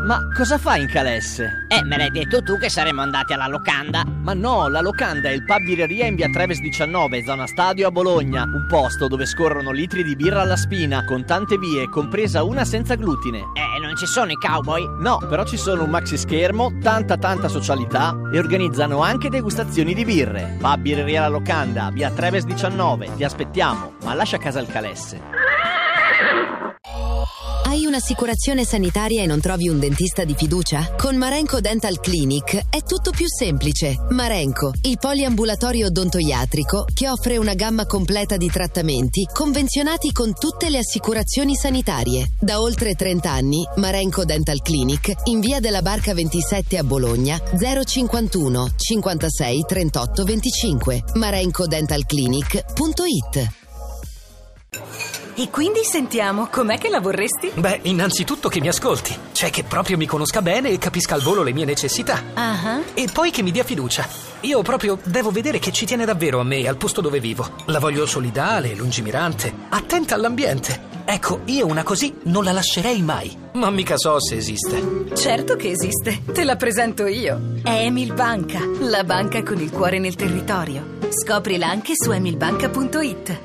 Ma cosa fai in Calesse? Me l'hai detto tu che saremmo andati alla locanda. Ma no, la locanda è il pub birreria in via Treves 19, zona Stadio a Bologna. Un posto dove scorrono litri di birra alla spina, con tante vie, compresa una senza glutine. Non ci sono i cowboy? No, però ci sono un maxi schermo, tanta socialità e organizzano anche degustazioni di birre. Pub birreria la locanda, via Treves 19. Ti aspettiamo, ma lascia a casa il Calesse. Hai un'assicurazione sanitaria e non trovi un dentista di fiducia? Con Marenco Dental Clinic è tutto più semplice. Marenco, il poliambulatorio odontoiatrico che offre una gamma completa di trattamenti convenzionati con tutte le assicurazioni sanitarie. Da oltre 30 anni, Marenco Dental Clinic in via della Barca 27 a Bologna 051 56 38 25 marencodentalclinic.it. E quindi sentiamo, com'è che la vorresti? Beh, innanzitutto che mi ascolti, cioè che proprio mi conosca bene e capisca al volo le mie necessità. E poi che mi dia fiducia. Io proprio devo vedere che ci tiene davvero a me, al posto dove vivo. La voglio solidale, lungimirante, attenta all'ambiente. Ecco, io una così non la lascerei mai. Ma mica so se esiste. Certo che esiste, te la presento io. È Emil Banca, la banca con il cuore nel territorio. Scoprila anche su emilbanca.it.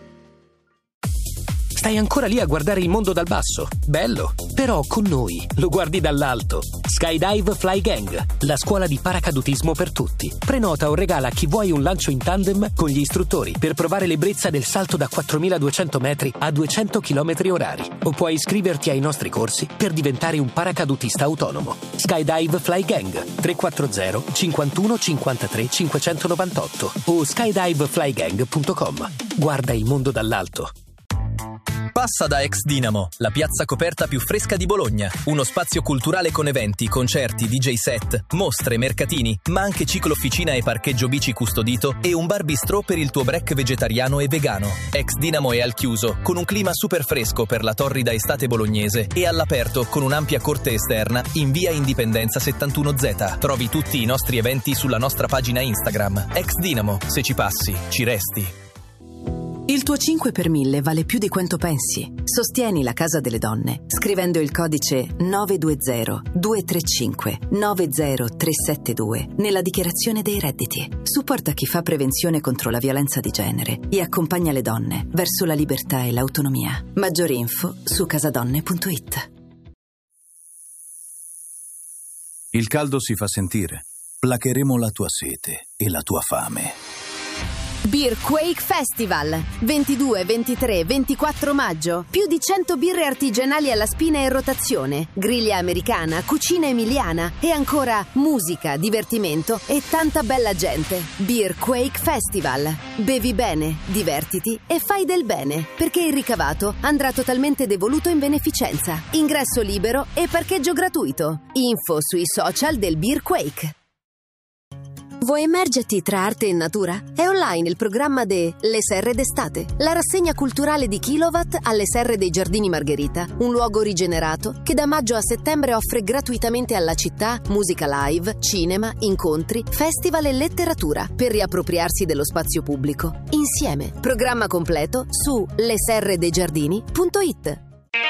Stai ancora lì a guardare il mondo dal basso? Bello! Però con noi lo guardi dall'alto. Skydive Fly Gang, la scuola di paracadutismo per tutti. Prenota o regala a chi vuoi un lancio in tandem con gli istruttori per provare l'ebbrezza del salto da 4.200 metri a 200 km orari. O puoi iscriverti ai nostri corsi per diventare un paracadutista autonomo. Skydive Fly Gang 340 51 53 598 o skydiveflygang.com. Guarda il mondo dall'alto. Passa da Ex Dinamo, la piazza coperta più fresca di Bologna. Uno spazio culturale con eventi, concerti, DJ set, mostre, mercatini, ma anche ciclo-officina e parcheggio bici custodito e un bar bistrò per il tuo break vegetariano e vegano. Ex Dinamo è al chiuso, con un clima super fresco per la torrida estate bolognese e all'aperto con un'ampia corte esterna in via Indipendenza 71Z. Trovi tutti i nostri eventi sulla nostra pagina Instagram. Ex Dinamo, se ci passi, ci resti. Il tuo 5 per 1000 vale più di quanto pensi. Sostieni la Casa delle Donne scrivendo il codice 920-235-90372 nella dichiarazione dei redditi. Supporta chi fa prevenzione contro la violenza di genere e accompagna le donne verso la libertà e l'autonomia. Maggiori info su casadonne.it. Il caldo si fa sentire. Placheremo la tua sete e la tua fame. Beerquake Festival 22, 23, 24 maggio. Più di 100 birre artigianali alla spina e rotazione, griglia americana, cucina emiliana e ancora musica, divertimento e tanta bella gente. Beerquake Festival. Bevi bene, divertiti e fai del bene, perché il ricavato andrà totalmente devoluto in beneficenza. Ingresso libero e parcheggio gratuito. Info sui social del Beerquake. Vuoi immergerti tra arte e natura? È online il programma de Le Serre d'Estate, la rassegna culturale di Kilowatt alle Serre dei Giardini Margherita, un luogo rigenerato che da maggio a settembre offre gratuitamente alla città musica live, cinema, incontri, festival e letteratura per riappropriarsi dello spazio pubblico. Insieme. Programma completo su leserredeigiardini.it.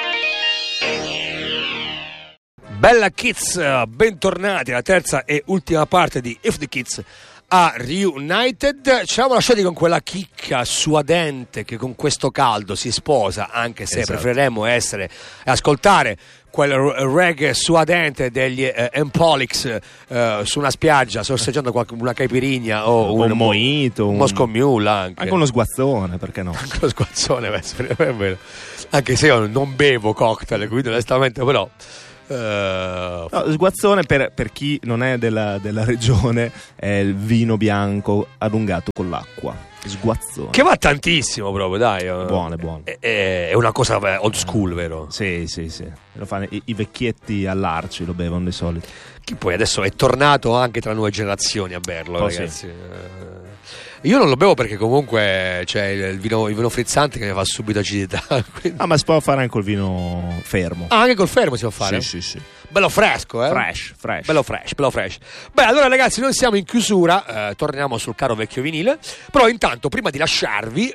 Bella Kids, bentornati alla terza e ultima parte di If the Kids a Reunited. Ci siamo lasciati con quella chicca suadente che con questo caldo si sposa, anche se preferiremmo ascoltare quel reggae suadente degli Empolix su una spiaggia sorseggiando una caipirinha o un mojito, un Moscow Mule, anche uno sguazzone, perché no? Anche lo sguazzone, anche se io non bevo cocktail, quindi onestamente però no, sguazzone per chi non è della regione è il vino bianco allungato con l'acqua. Sguazzone che va tantissimo proprio, dai. Buono. È una cosa old school, vero? Sì. Lo fanno i vecchietti all'Arci, lo bevono di solito. Che poi adesso è tornato anche tra nuove generazioni a berlo, ragazzi. Sì. Io non lo bevo perché comunque c'è il vino frizzante che mi fa subito acidità. Quindi... ma si può fare anche col vino fermo. Anche col fermo si può fare? Sì. bello fresco, Fresh. Bello fresh. Beh, allora ragazzi, noi siamo in chiusura, torniamo sul caro vecchio vinile, però intanto prima di lasciarvi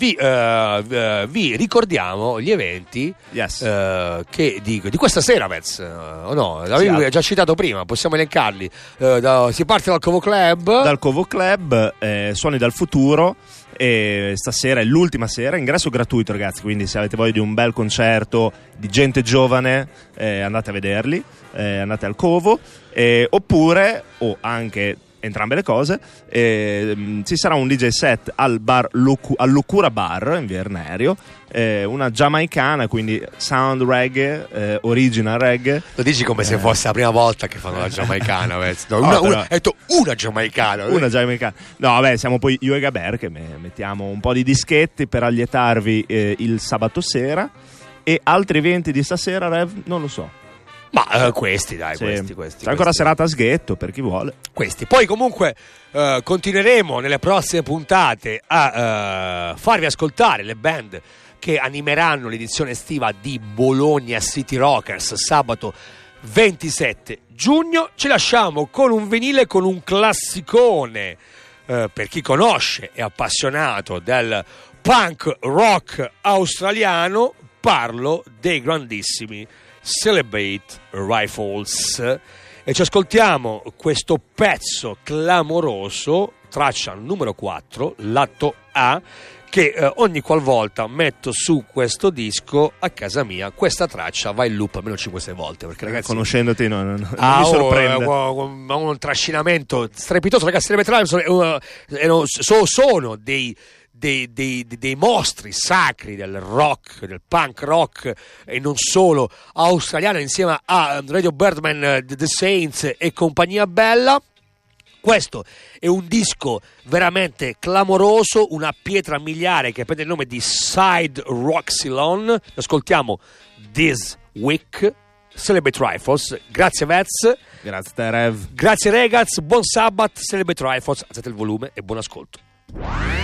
vi ricordiamo gli eventi che di questa sera, Vez, o no? L'avevi già citato prima, possiamo elencarli. Si parte dal Covo Club. Dal Covo Club, Suoni dal futuro. E stasera è l'ultima sera, ingresso gratuito ragazzi, quindi se avete voglia di un bel concerto di gente giovane andate a vederli, andate al Covo, oppure o anche entrambe le cose, ci sarà un DJ set al al Lucura Bar in Via Ernerio, una giamaicana, quindi sound reggae, original reggae. Lo dici come se fosse la prima volta che fanno la giamaicana. Una giamaicana. Una giamaicana. No, vabbè, siamo poi io e Gaber che mettiamo un po' di dischetti per allietarvi il sabato sera. E altri eventi di stasera, Rev, non lo so. Ma questi. C'è ancora serata a sghetto per chi vuole. Questi. Poi comunque continueremo nelle prossime puntate a farvi ascoltare le band che animeranno l'edizione estiva di Bologna City Rockers sabato 27 giugno. Ci lasciamo con un vinile, con un classicone per chi conosce e è appassionato del punk rock australiano. Parlo dei grandissimi Celebrate Rifles e ci ascoltiamo questo pezzo clamoroso, traccia numero 4, lato A, che ogni qualvolta metto su questo disco a casa mia, questa traccia va in loop almeno 5-6 volte, perché ragazzi, conoscendoti non mi sorprende. Ha un trascinamento strepitoso, ragazzi. Sono dei mostri sacri del rock, del punk rock e non solo australiano, insieme a Radio Birdman, The Saints e compagnia bella. Questo è un disco veramente clamoroso, una pietra miliare che prende il nome di Side Roxylon. Ascoltiamo This Week, Celebrate Rifles. Grazie Vez. Grazie te Rev. Grazie ragazzi, buon sabato, Celebrate Rifles. Alzate il volume e buon ascolto.